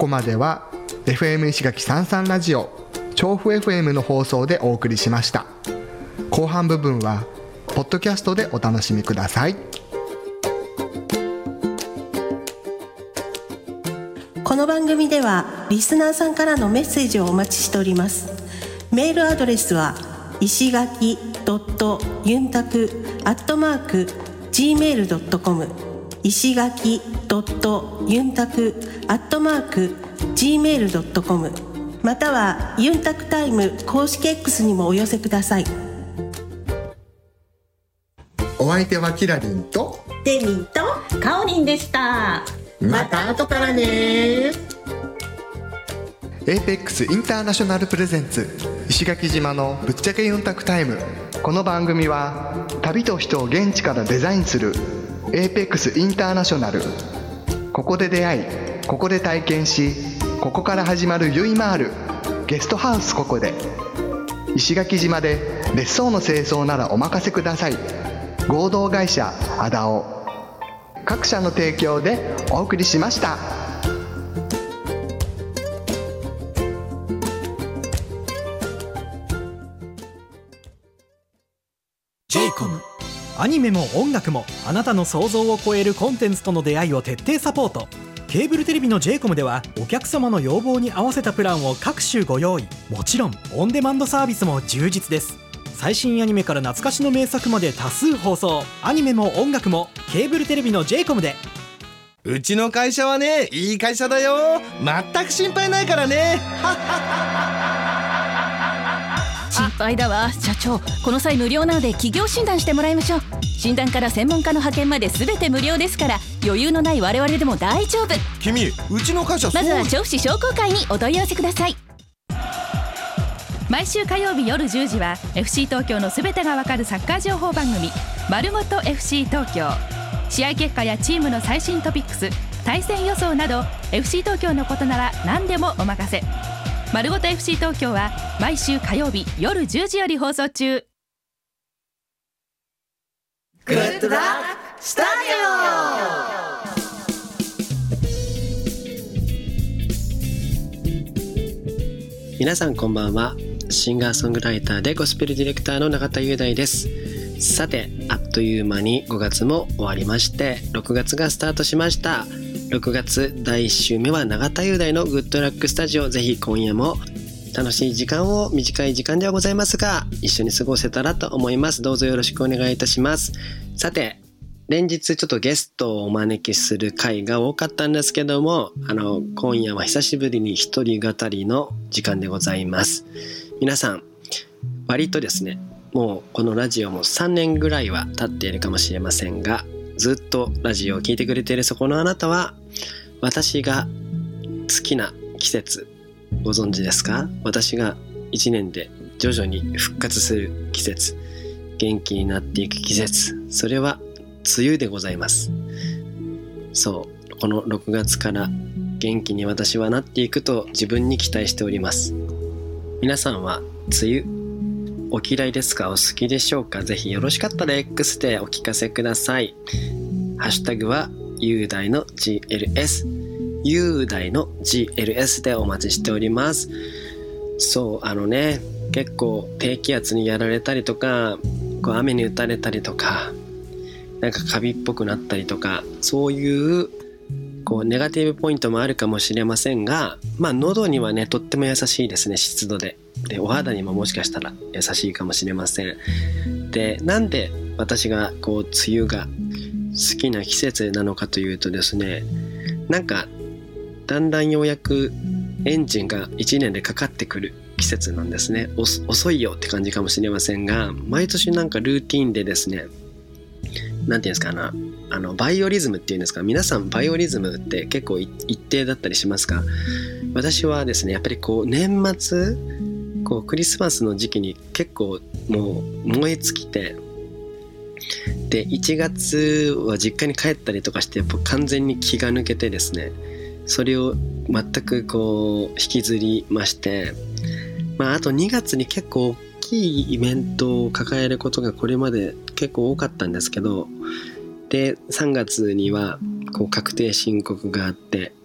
こまでは FM 石垣33ラジオ調布 FM の放送でお送りしました。後半部分はポッドキャストでお楽しみください。 この番組ではリスナーさんからのメッセージをお待ちしております。メールアドレスは石垣.yuntag@gmail.com 石垣.yuntag@gmail.com またはユンタクタイム公式 X にもお寄せください。 お相手はキラリンとデミーとカオリンでした。 また後からね。APEX インターナショナルプレゼンツ石垣島のぶっちゃけユンタクタイム。この番組は旅と人を現地からデザインする APEX インターナショナル。ここで出会い、ここで体験し、ここから始まるゆいまーるゲストハウス。ここで石垣島で別荘の清掃ならお任せください。合同会社アダオ各社の提供でお送りしました。 アニメも音楽もあなたの想像を超えるコンテンツとの出会いを徹底サポート。ケーブルテレビの j イコムではお客様の要望に合わせたプランを各種ご用意。もちろんオンデマンドサービスも充実です。最新アニメから懐かしの名作まで多数放送。アニメも音楽もケーブルテレビの j イコムで。 うちの会社はね、いい会社だよ。全く心配ないからね。 心配だわ。社長、この際無料なので企業診断してもらいましょう。診断から専門家の派遣まで全て無料ですから、余裕のない我々でも大丈夫。 君、うちの会社まずは調布市商工会にお問い合わせください。毎週火曜日夜10時は FC 東京の全てがわかるサッカー情報番組まるごと FC 東京。試合結果やチームの最新トピックス、対戦予想など FC 東京のことなら何でもお任せ。まるごと FC 東京は毎週火曜日夜10時より放送中。 グッドラックスタジオ。皆さんこんばんは。シンガーソングライターでゴスペルディレクターの永田雄大です。さて、あっという間に5月も終わりまして6月がスタートしました。6月第1週目は永田雄大のグッドラックスタジオ。ぜひ今夜も楽しい時間を、短い時間ではございますが一緒に過ごせたらと思います。どうぞよろしくお願いいたします。さて、連日ちょっとゲストをお招きする回が多かったんですけども、今夜は久しぶりに一人語りの時間でございます。皆さん割とですね、もうこのラジオも3年ぐらいは経っているかもしれませんが、ずっとラジオを聞いてくれているそこのあなたは、私が好きな季節ご存知ですか？私が1年で徐々に復活する季節、元気になっていく季節、それは梅雨でございます。そう、この6月から元気に私はなっていくと自分に期待しております。皆さんは梅雨お嫌いですか？お好きでしょうか？ぜひよろしかったら X でお聞かせください。ハッシュタグは雄大の GLS、 雄大の GLS でお待ちしております。そう、結構低気圧にやられたりとか、雨に打たれたりとか、なんかカビっぽくなったりとか、そういうネガティブポイントもあるかもしれませんが、喉にはねとっても優しいですね。湿度でお肌にももしかしたら優しいかもしれません。で、なんで私が梅雨が好きな季節なのかというとですね、なんかだんだんようやくエンジンが1年でかかってくる季節なんですね。遅いよって感じかもしれませんが、毎年なんかルーティンでですね、なんていうんですかな、バイオリズムっていうんですか、皆さんバイオリズムって結構一定だったりしますか？私はですね、やっぱり年末クリスマスの時期に結構もう燃え尽きて、で1月は実家に帰ったりとかして、やっぱ完全に気が抜けてですね、それを全く引きずりまして、あと2月に結構大きいイベントを抱えることがこれまで結構多かったんですけど、で3月には確定申告があって、